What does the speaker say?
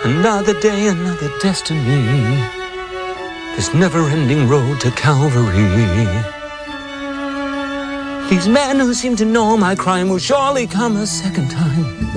Another day, another destiny. This never-ending road to Calvary. These men who seem to know my crime will surely come a second time.